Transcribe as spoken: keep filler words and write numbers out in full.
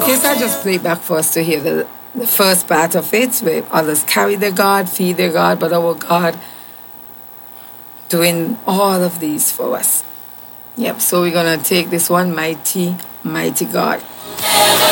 Okay, so I just play back for us to hear the, the first part of it, where others carry their God, feed their God, but our God doing all of these for us. Yep, so we're going to take this one, mighty, mighty God.